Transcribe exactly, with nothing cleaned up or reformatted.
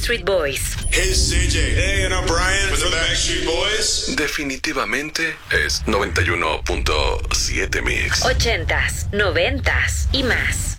Backstreet Boys. Hey, C J. Hey, and I'm Brian with the Backstreet Boys. Definitivamente es noventa y uno punto siete Mix. Ochentas, noventas y más.